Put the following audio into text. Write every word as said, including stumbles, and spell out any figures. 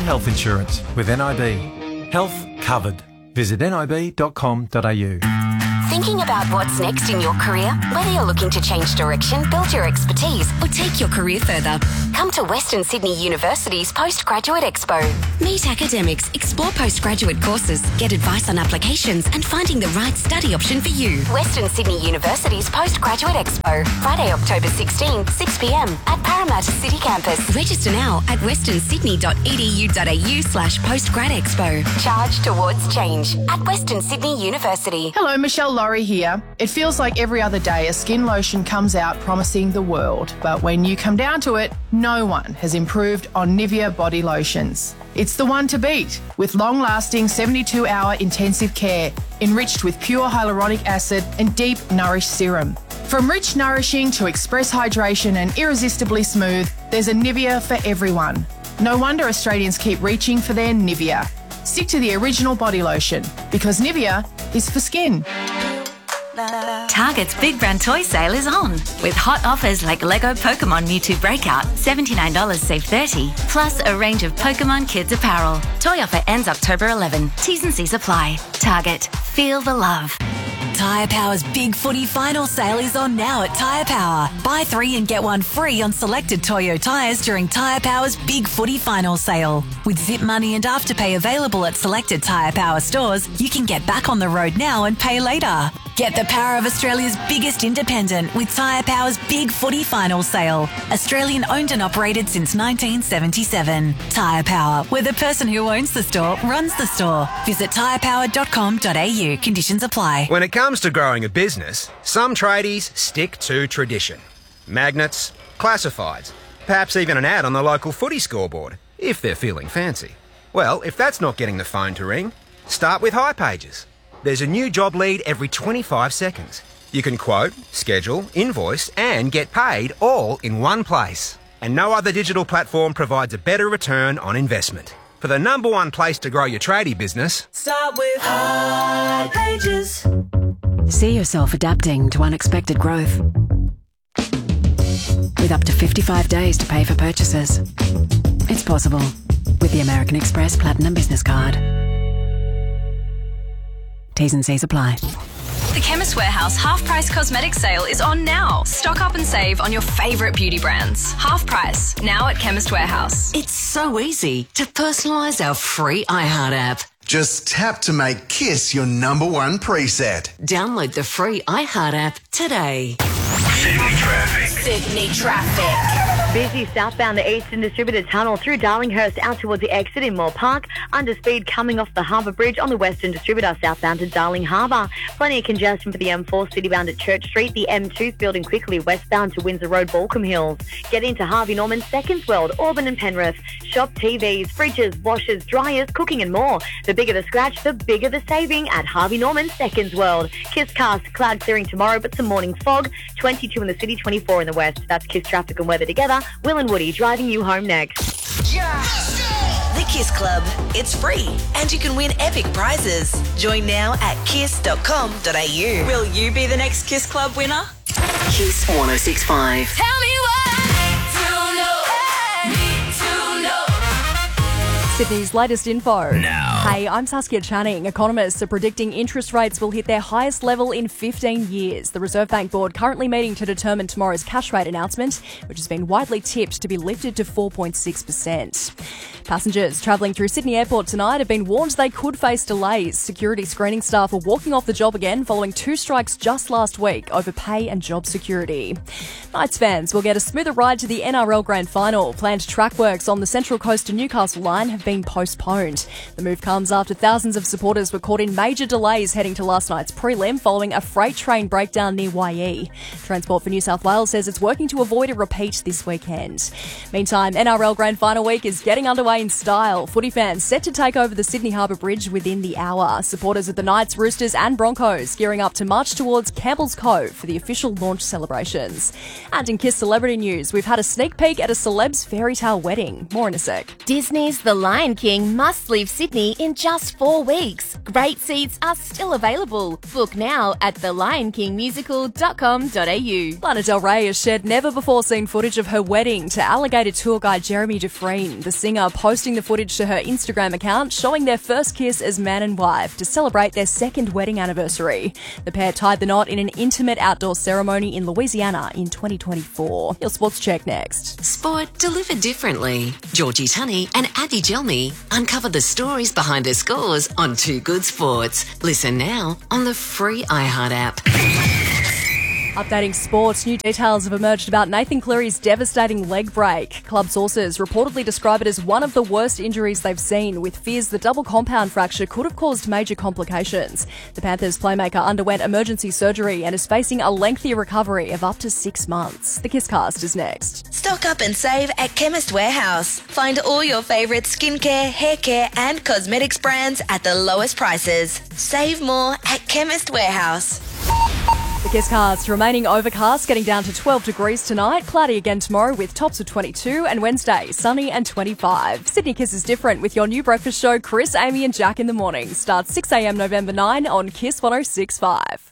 get health insurance with N I B. Health covered. Visit nib dot com dot a u. Thinking about what's next in your career? Whether you're looking to change direction, build your expertise, or take your career further, come to Western Sydney University's Postgraduate Expo. Meet academics, explore postgraduate courses, get advice on applications, and finding the right study option for you. Western Sydney University's Postgraduate Expo, Friday, October sixteenth, six p m at Parramatta City Campus. Register now at western sydney dot e d u dot a u slash postgrad expo. Charge towards change at Western Sydney University. Hello, Michelle Laurie here. It feels like every other day a skin lotion comes out promising the world, but when you come down to it, no one has improved on Nivea body lotions. It's the one to beat, with long-lasting seventy-two hour intensive care, enriched with pure hyaluronic acid and deep nourished serum. From rich nourishing to express hydration and irresistibly smooth, there's a Nivea for everyone. No wonder Australians keep reaching for their Nivea. Stick to the original body lotion, because Nivea is for skin. Target's Big Brand Toy Sale is on, with hot offers like Lego Pokemon Mewtwo Breakout, seventy-nine dollars save thirty dollars, plus a range of Pokemon Kids apparel. Toy offer ends October eleventh. T's and C's apply. Target. Feel the love. Tyre Power's Big Footy Final Sale is on now at Tyre Power. Buy three and get one free on selected Toyo tyres during Tyre Power's Big Footy Final Sale. With Zip Money and Afterpay available at selected Tyre Power stores, you can get back on the road now and pay later. Get the power of Australia's biggest independent with Tyre Power's Big Footy Final Sale. Australian owned and operated since nineteen seventy-seven. Tyre Power, where the person who owns the store runs the store. Visit tyre power dot com dot a u. Conditions apply. When it comes to growing a business, some tradies stick to tradition. Magnets, classifieds, perhaps even an ad on the local footy scoreboard, if they're feeling fancy. Well, if that's not getting the phone to ring, start with hipages. There's a new job lead every twenty-five seconds. You can quote, schedule, invoice, and get paid all in one place. And no other digital platform provides a better return on investment. For the number one place to grow your tradie business, start with hipages. See yourself adapting to unexpected growth. With up to fifty-five days to pay for purchases. It's possible with the American Express Platinum Business Card. T's and C's apply. The Chemist Warehouse Half Price Cosmetic Sale is on now. Stock up and save on your favourite beauty brands. Half price, now at Chemist Warehouse. It's so easy to personalise our free iHeart app. Just tap to make Kiss your number one preset. Download the free iHeart app today. Sydney traffic. Sydney traffic. Busy southbound the Eastern Distributor Tunnel through Darlinghurst out towards the exit in Moore Park. Under speed coming off the Harbour Bridge on the Western Distributor southbound to Darling Harbour. Plenty of congestion for the M four citybound at Church Street. The M two's building quickly westbound to Windsor Road, Balcombe Hills. Get into Harvey Norman, Seconds World, Auburn and Penrith. Shop T Vs, fridges, washers, dryers, cooking and more. The bigger the scratch, the bigger the saving at Harvey Norman, Seconds World. Kiss Cast, cloud clearing tomorrow but some morning fog. twenty-two in the city, twenty-four in the west. That's Kiss traffic and weather together. Will and Woody driving you home next. Yeah. The Kiss Club. It's free and you can win epic prizes. Join now at kiss dot com dot a u. Will you be the next Kiss Club winner? Kiss one oh six point five. Tell me what to know. Need to know. Sydney's latest info. Now. Hey, I'm Saskia Channing. Economists are predicting interest rates will hit their highest level in fifteen years. The Reserve Bank Board currently meeting to determine tomorrow's cash rate announcement, which has been widely tipped to be lifted to four point six percent. Passengers travelling through Sydney Airport tonight have been warned they could face delays. Security screening staff are walking off the job again following two strikes just last week over pay and job security. Knights fans will get a smoother ride to the N R L Grand Final. Planned track works on the Central Coast to Newcastle line have been postponed. The move comes after thousands of supporters were caught in major delays heading to last night's prelim following a freight train breakdown near Y E. Transport for New South Wales says it's working to avoid a repeat this weekend. Meantime, N R L Grand Final week is getting underway in style. Footy fans set to take over the Sydney Harbour Bridge within the hour. Supporters of the Knights, Roosters and Broncos gearing up to march towards Campbell's Cove for the official launch celebrations. And in Kiss celebrity news, we've had a sneak peek at a celeb's fairy tale wedding. More in a sec. Disney's The Lion King must leave Sydney in just four weeks. Great seats are still available. Book now at the lion king musical dot com dot a u. Lana Del Rey has shared never-before-seen footage of her wedding to Alligator tour guide Jeremy Dufresne. The singer posting the footage to her Instagram account, showing their first kiss as man and wife to celebrate their second wedding anniversary. The pair tied the knot in an intimate outdoor ceremony in Louisiana in twenty twenty-four. Your sports check next. Sport delivered differently. Georgie Tunney and Addy Gelmy uncover the stories behind the scores on Two Good Sports. Listen now on the free iHeart app. Updating sports, new details have emerged about Nathan Cleary's devastating leg break. Club sources reportedly describe it as one of the worst injuries they've seen, with fears the double compound fracture could have caused major complications. The Panthers playmaker underwent emergency surgery and is facing a lengthy recovery of up to six months. The Kisscast is next. Stock up and save at Chemist Warehouse. Find all your favourite skincare, hair care and cosmetics brands at the lowest prices. Save more at Chemist Warehouse. The Kisscast remaining overcast, getting down to twelve degrees tonight. Cloudy again tomorrow with tops of twenty-two, and Wednesday sunny and twenty-five. Sydney Kiss is different with your new breakfast show, Chris, Amy and Jack in the morning. Starts six a.m. November ninth on Kiss one oh six point five.